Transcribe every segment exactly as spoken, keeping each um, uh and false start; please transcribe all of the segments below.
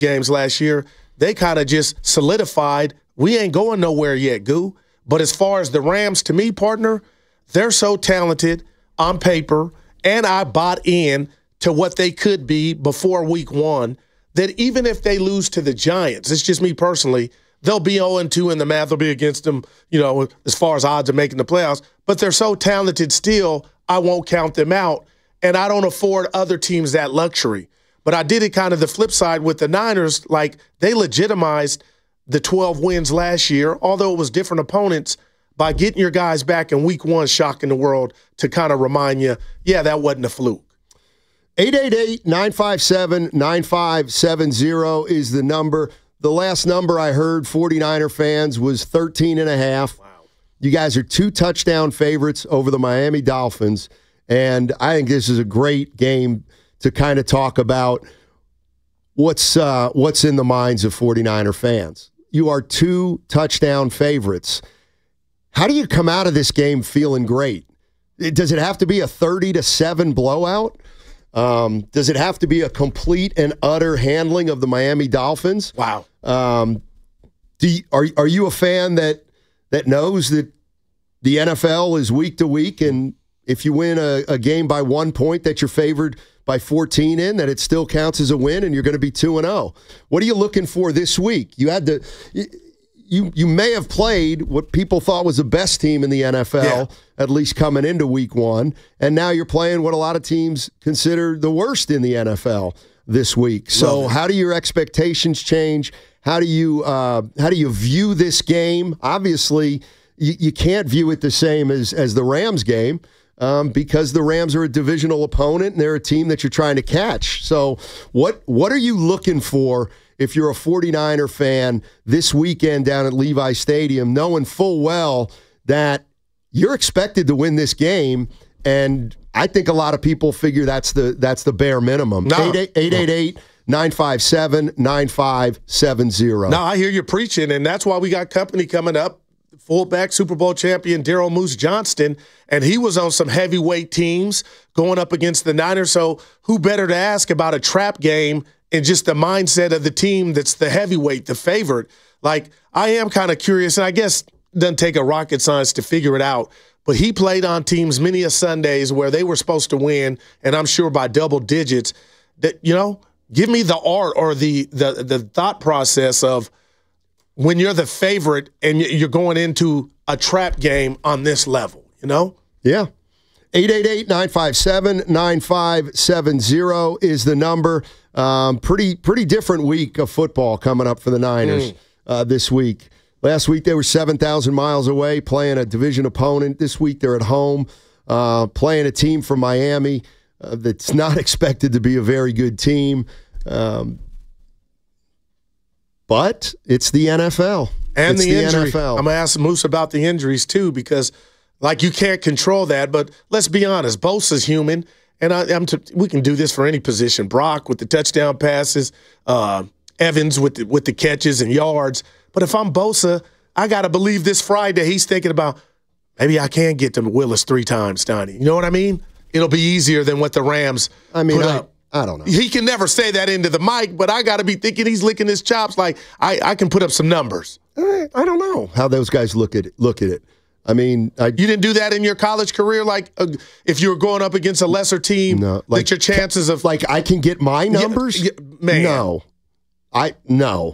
games last year, they kind of just solidified, we ain't going nowhere yet, Goo. But as far as the Rams, to me, partner, they're so talented on paper, and I bought in to what they could be before week one, that even if they lose to the Giants, it's just me personally, they'll be oh and two and the math will be against them, you know, as far as odds of making the playoffs. But they're so talented still, I won't count them out. And I don't afford other teams that luxury. But I did it kind of the flip side with the Niners. Like, they legitimized the twelve wins last year, although it was different opponents, by getting your guys back in week one, shocking the world, to kind of remind you, yeah, that wasn't a fluke. eight eight eight, nine five seven, nine five seven zero is the number. The last number I heard, 49er fans, was thirteen and a half. Wow. You guys are two touchdown favorites over the Miami Dolphins, and I think this is a great game to kind of talk about what's uh, what's in the minds of 49er fans. You are two touchdown favorites. How do you come out of this game feeling great? Does it have to be a thirty to seven blowout? Um, does it have to be a complete and utter handling of the Miami Dolphins? Wow. Um, do you, are are you a fan that that knows that the N F L is week to week, and if you win a, a game by one point that you're favored by fourteen in, that it still counts as a win and you're going to be two and oh? What are you looking for this week? You had to you you may have played what people thought was the best team in the N F L, yeah, at least coming into week one, and now you're playing what a lot of teams consider the worst in the N F L this week. So how do your expectations change? How do you uh, how do you view this game? Obviously, you, you can't view it the same as as the Rams game. Um, because the Rams are a divisional opponent and they're a team that you're trying to catch. So what what are you looking for if you're a 49er fan this weekend down at Levi Stadium, knowing full well that you're expected to win this game? And I think a lot of people figure that's the that's the bare minimum. No. eight eight eight, nine five seven, nine five seven zero. No, I hear you preaching, and that's why we got company coming up. Fullback Super Bowl champion Daryl Moose Johnston, and he was on some heavyweight teams going up against the Niners. So who better to ask about a trap game and just the mindset of the team that's the heavyweight, the favorite? Like, I am kind of curious, and I guess it doesn't take a rocket science to figure it out, but he played on teams many a Sundays where they were supposed to win, and I'm sure by double digits. That, you know, give me the art or the the the thought process of when you're the favorite and you're going into a trap game on this level, you know? Yeah. eight eight eight, nine five seven, nine five seven zero is the number. Um, pretty pretty different week of football coming up for the Niners mm. uh, this week. Last week they were seven thousand miles away playing a division opponent. This week they're at home uh, playing a team from Miami uh, that's not expected to be a very good team. Um But it's the N F L. And it's the, the injury. N F L. I'm going to ask Moose about the injuries, too, because, like, you can't control that. But let's be honest, Bosa's human, and I, I'm t- we can do this for any position. Brock with the touchdown passes, uh, Evans with the, with the catches and yards. But if I'm Bosa, I got to believe this Friday he's thinking about, maybe I can get to Willis three times, Donnie. You know what I mean? It'll be easier than what the Rams I mean, put I, up. I don't know. He can never say that into the mic, but I got to be thinking he's licking his chops like I, I can put up some numbers. I, I don't know how those guys look at it. Look at it. I mean, I, you didn't do that in your college career. Like uh, if you were going up against a lesser team, no, like, that your chances of like I can get my numbers. Yeah, yeah, man, no, I no,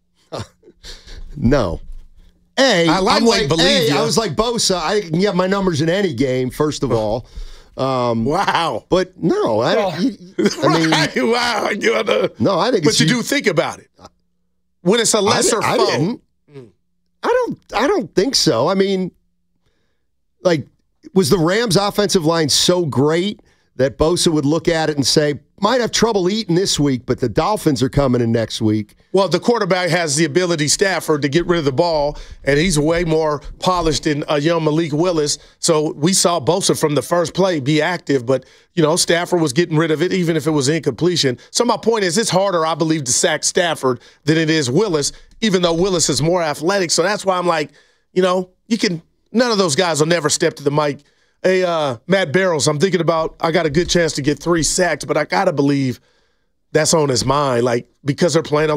no. A, I like, I'm like believe A, you. I was like Bosa. I can get my numbers in any game. First of all. Um, wow. But no, I don't. I mean, right, wow. You the, no, I think. But it's, you do think about it when it's a lesser I, I foe. Didn't. I don't. I don't think so. I mean, like, was the Rams' offensive line so great that Bosa would look at it and say, might have trouble eating this week, but the Dolphins are coming in next week? Well, the quarterback has the ability, Stafford, to get rid of the ball, and he's way more polished than a young Malik Willis. So we saw Bosa from the first play be active, but, you know, Stafford was getting rid of it, even if it was incompletion. So my point is, it's harder, I believe, to sack Stafford than it is Willis, even though Willis is more athletic. So that's why I'm like, you know, you can – none of those guys will never step to the mic. Hey, uh, Matt Barrows, I'm thinking about I got a good chance to get three sacks, but I got to believe that's on his mind, like, because they're playing a